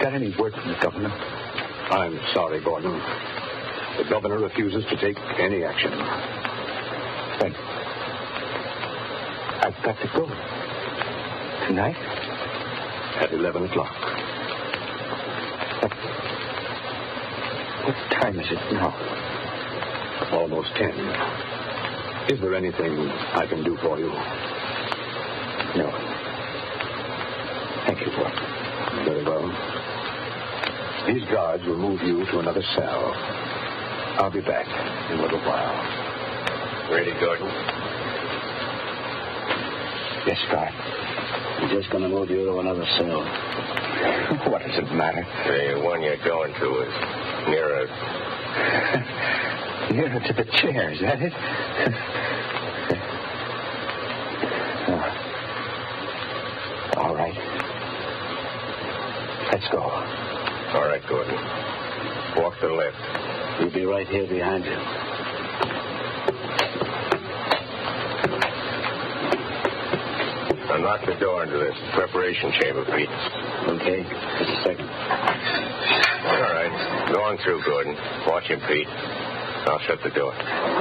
got any word from the governor? I'm sorry, Gordon. The governor refuses to take any action. Then I've got to go. Tonight? At 11 o'clock. What time is it now? Almost 10. Is there anything I can do for you? No. Thank you, Gordon. Very well. These guards will move you to another cell. I'll be back in a little while. Ready, Gordon? Yes, guard. I'm just going to move you to another cell. What does it matter? The one you're going to is nearer. Nearer to the chair, is that it? All right. Let's go. All right, Gordon. Walk to the left. We'll be right here behind you. Unlock the door into this preparation chamber, Pete. Okay. Just a second. All right. Go on through, Gordon. Watch him, Pete. I'll shut the door.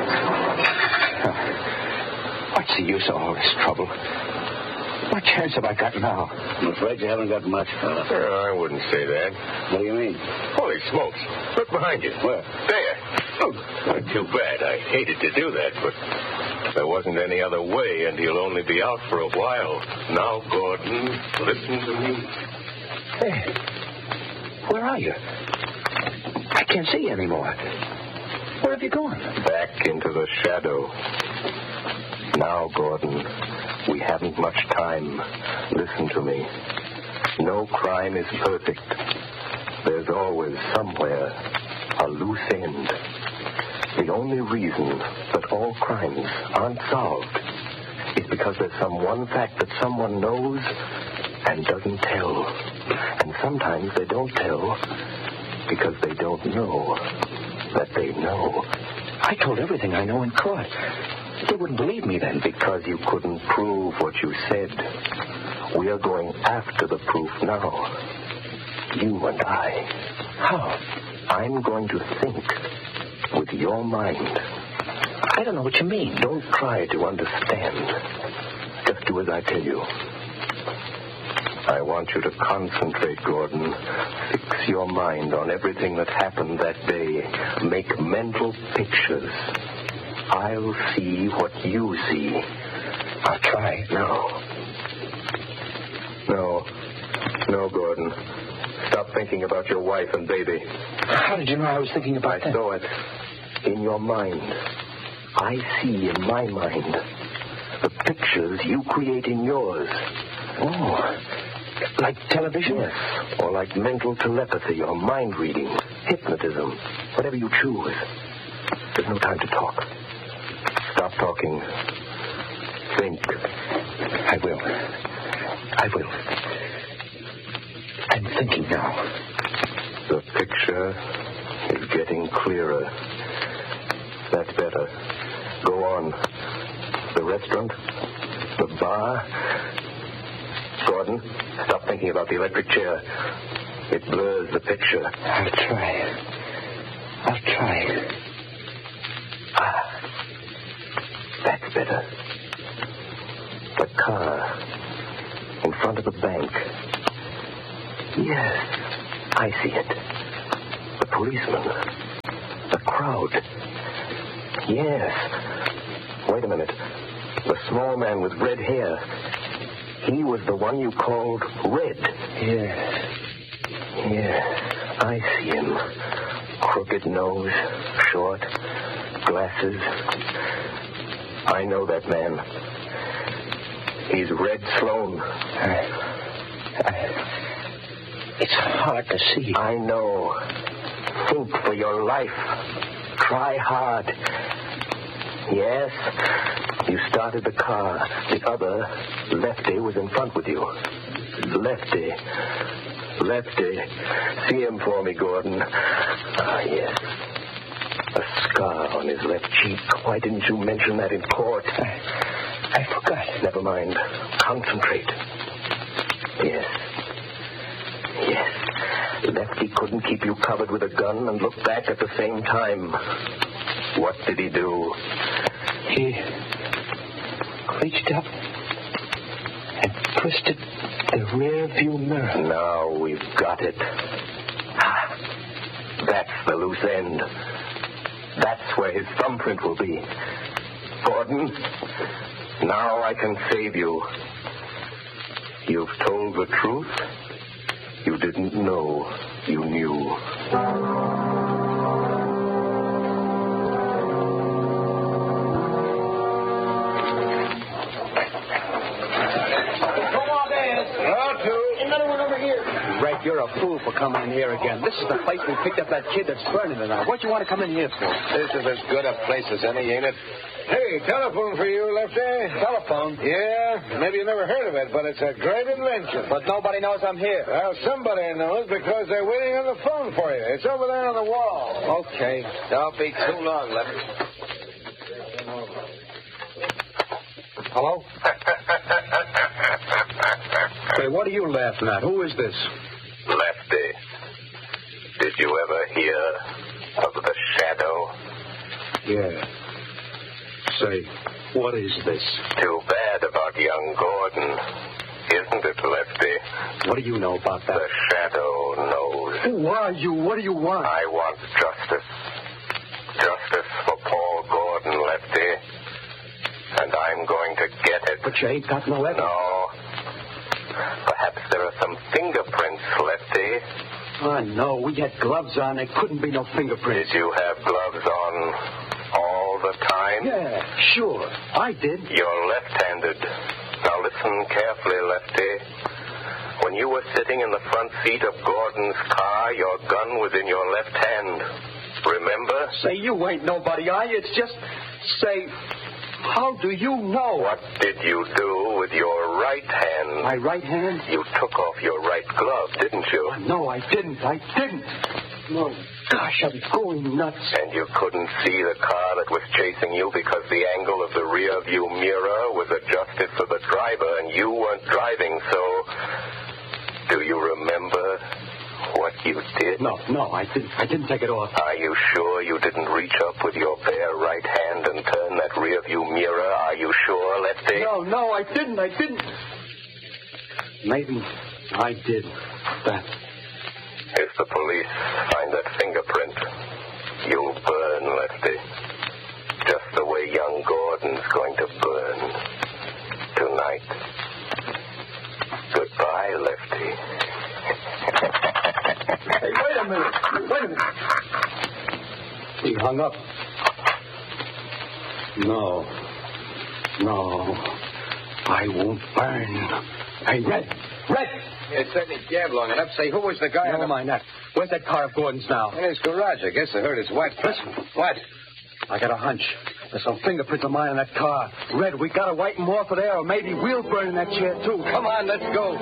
What's the use of all this trouble? What chance have I got now? I'm afraid you haven't got much, fella. I wouldn't say that. What do you mean? Holy smokes. Look behind you. Where? There. Oh, not too bad. I hated to do that, but there wasn't any other way, and he'll only be out for a while. Now, Gordon, listen to me. Hey, where are you? I can't see you anymore. Where have you gone? Back into the shadow. Now, Gordon, we haven't much time. Listen to me. No crime is perfect. There's always somewhere a loose end. The only reason that all crimes aren't solved is because there's some one fact that someone knows and doesn't tell. And sometimes they don't tell because they don't know that they know. I told everything I know in court. They wouldn't believe me then. Because you couldn't prove what you said. We are going after the proof now. You and I. How? I'm going to think with your mind. I don't know what you mean. Don't try to understand. Just do as I tell you. I want you to concentrate, Gordon. Fix your mind on everything that happened that day. Make mental pictures. I'll see what you see. I'll try. No, Gordon. Stop thinking about your wife and baby. How did you know I was thinking about I them? saw it in your mind. I see in my mind the pictures you create in yours. Oh, like television? Yes, or like mental telepathy or mind reading, hypnotism, whatever you choose. There's no time to talk. Stop talking. Think. I will. I'm thinking now. The picture is getting clearer. That's better. Go on. The restaurant? The bar? Gordon, stop thinking about the electric chair. It blurs the picture. I'll try. That's better. The car in front of the bank. Yes, I see it. The policeman. The crowd. Yes. Wait a minute. The small man with red hair. He was the one you called Red. Yes. I see him. Crooked nose, short, glasses. I know that man. He's Red Sloan. It's hard to see. I know. Think for your life. Try hard. Yes, you started the car. The other, Lefty, was in front with you. Lefty. See him for me, Gordon. Ah, yes. A scar on his left cheek. Why didn't you mention that in court? I forgot. Never mind. Concentrate. Yes. couldn't keep you covered with a gun and look back at the same time. What did he do? He reached up and twisted the rear view mirror. Now we've got it. Ah, that's the loose end. That's where his thumbprint will be. Gordon, now I can save you. You've told the truth. You didn't know you knew. Red, you're a fool for coming in here again. This is the place we picked up that kid that's burning tonight. What do you want to come in here for? This is as good a place as any, ain't it? Hey, telephone for you, Lefty. Telephone? Yeah, maybe you never heard of it, but it's a great invention. But nobody knows I'm here. Well, somebody knows because they're waiting on the phone for you. It's over there on the wall. Okay. Don't be too long, Lefty. Hello? Hey, what are you laughing at? Who is this? Lefty, did you ever hear of the Shadow? Yeah. Say, what is this? Too bad about young Gordon, isn't it, Lefty? What do you know about that? The Shadow knows. Who are you? What do you want? I want justice. Justice for Paul Gordon, Lefty. And I'm going to get it. But you ain't got no evidence. No. Perhaps there are some fingerprints, Lefty. I know. We had gloves on. There couldn't be no fingerprints. Did you have gloves on all the time? Yeah, sure. I did. You're left-handed. Now listen carefully, Lefty. When you were sitting in the front seat of Gordon's car, your gun was in your left hand. Remember? Say, you ain't nobody, are you? It's just... Say, how do you know? What did you do with your right hand? My right hand? You took off your right glove, didn't you? No, I didn't. No. Gosh, I'm going nuts. And you couldn't see the car that was chasing you because the angle of the rear view mirror was adjusted for the driver and you weren't driving, so... Do you remember what you did? No, I didn't take it off. Are you sure you didn't reach up with your bare right hand and turn that rear view mirror? Are you sure, Lefty? No, I didn't. Maybe I did that. If the police find that fingerprint, you'll burn, Lefty. Just the way young Gordon's going to burn tonight. Goodbye, Lefty. Hey, wait a minute. He hung up. No, I won't burn. Hey, Red! It certainly jammed long enough. Say, who was the guy? Never mind that. Where's that car of Gordon's now? In his garage. I guess I heard his wife. Listen. What? I got a hunch. There's some fingerprints of mine on that car. Red, we gotta wipe them off of there, or maybe we'll burn in that chair, too. Come on, let's go.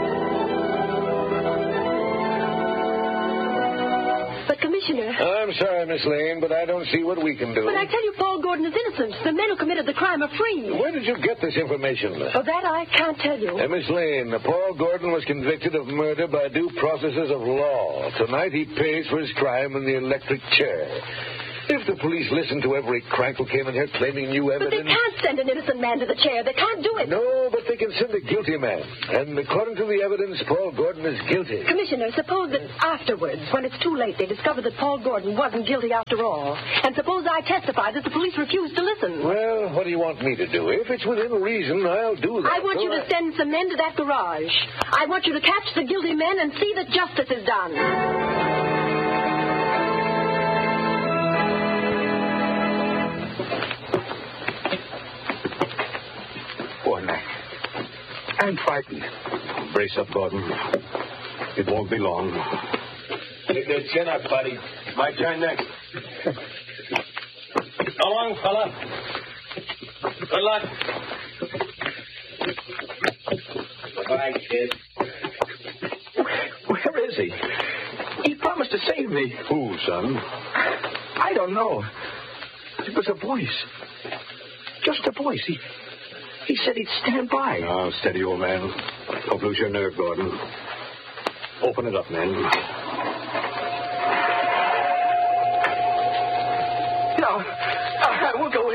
But, Commissioner... I'm sorry, Miss Lane, but I don't see what we can do. But I tell you, Paul Gordon is innocent. The men who committed the crime are free. Where did you get this information? Oh, that I can't tell you. Miss Lane, Paul Gordon was convicted of murder by due processes of law. Tonight he pays for his crime in the electric chair. If the police listen to every crank who came in here claiming new But evidence... they can't send an innocent man to the chair. They can't do it. No, but they can send a guilty man. And according to the evidence, Paul Gordon is guilty. Commissioner, suppose that afterwards, when it's too late, they discover that Paul Gordon wasn't guilty after all. And suppose I testify that the police refuse to listen. Well, what do you want me to do? If it's within reason, I'll do that. I want you to send some men to that garage. I want you to catch the guilty men and see that justice is done. I'm frightened. Brace up, Gordon. It won't be long. Take your chin up, buddy. My turn next. So long, fella. Good luck. Goodbye, kid. Where is he? He promised to save me. Who, son? I don't know. It was a voice. Just a voice. He said he'd stand by. Now, steady, old man. Don't lose your nerve, Gordon. Open it up, men.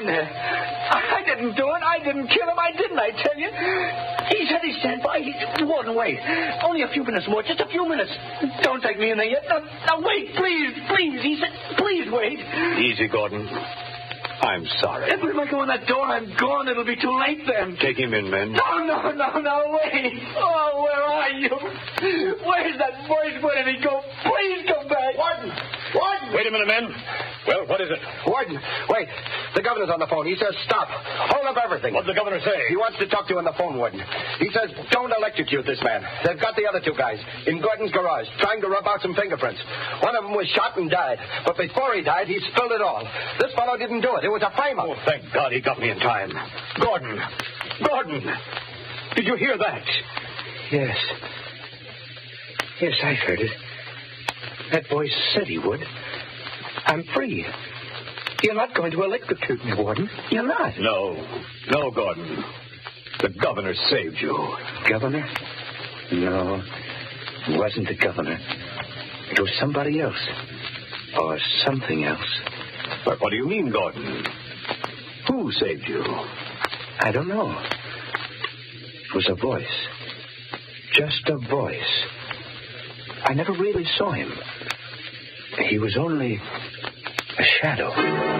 going there. I didn't do it. I didn't kill him. I didn't, I tell you. He said he'd stand by. Warden, wait. Only a few minutes more. Just a few minutes. Don't take me in there yet. Now, wait, please, please. He said, please wait. Easy, Gordon. I'm sorry. If I go in that door, I'm gone. It'll be too late then. Take him in, men. No, wait. Oh, where are you? Where's that voice? Where did he go? Please come back. Warden! Wait a minute, men. Well, what is it? Warden, wait. The governor's on the phone. He says stop. Hold up everything. What'd the governor say? He wants to talk to you on the phone, Warden. He says don't electrocute this man. They've got the other two guys in Gordon's garage trying to rub out some fingerprints. One of them was shot and died. But before he died, he spilled it all. This fellow didn't do it. It was a frame-up. Oh, thank God he got me in time. Gordon! Did you hear that? Yes. Yes, I heard it. That voice said he would. I'm free. You're not going to electrocute me, Warden. You're not. No, Gordon. The governor saved you. Governor? No, it wasn't the governor. It was somebody else. Or something else. But what do you mean, Gordon? Who saved you? I don't know. It was a voice. Just a voice. I never really saw him. He was only a shadow.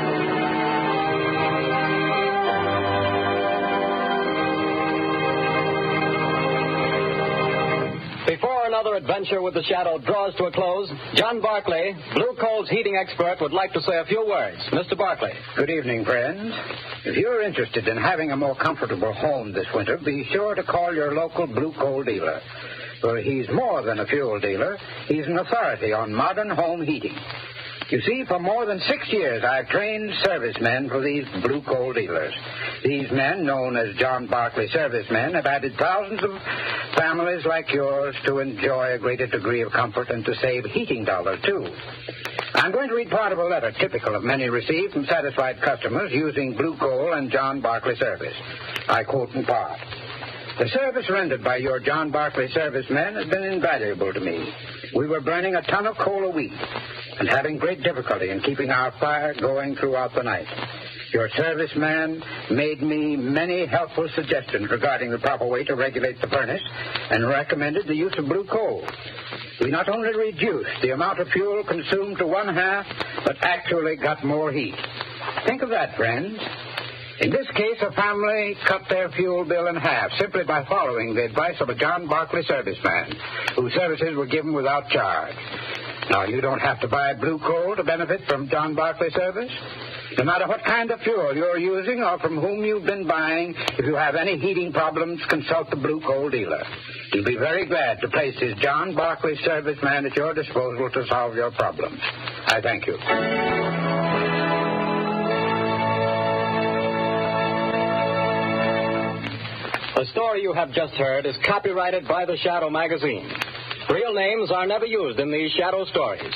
Before another adventure with the Shadow draws to a close, John Barclay, Blue Coal's heating expert, would like to say a few words. Mr. Barclay. Good evening, friends. If you're interested in having a more comfortable home this winter, be sure to call your local Blue Coal dealer. For he's more than a fuel dealer. He's an authority on modern home heating. You see, for more than 6 years, I've trained servicemen for these Blue Coal dealers. These men, known as John Barclay servicemen, have added thousands of families like yours to enjoy a greater degree of comfort and to save heating dollars, too. I'm going to read part of a letter typical of many received from satisfied customers using Blue Coal and John Barclay service. I quote in part. The service rendered by your John Barclay servicemen has been invaluable to me. We were burning a ton of coal a week and having great difficulty in keeping our fire going throughout the night. Your serviceman made me many helpful suggestions regarding the proper way to regulate the furnace and recommended the use of Blue Coal. We not only reduced the amount of fuel consumed to 1/2, but actually got more heat. Think of that, friends. In this case, a family cut their fuel bill in half simply by following the advice of a John Barclay serviceman, whose services were given without charge. Now, you don't have to buy Blue Coal to benefit from John Barclay service. No matter what kind of fuel you're using or from whom you've been buying, if you have any heating problems, consult the Blue Coal dealer. He'll be very glad to place his John Barclay serviceman at your disposal to solve your problems. I thank you. The story you have just heard is copyrighted by the Shadow magazine. Real names are never used in these Shadow stories.